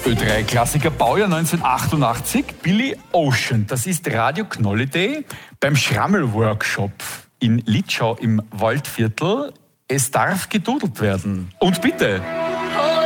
Ö3-Klassiker, Baujahr 1988, Billy Ocean. Das ist Radio Knolliday beim Schrammel-Workshop in Litschau im Waldviertel. Es darf gedudelt werden. Und bitte!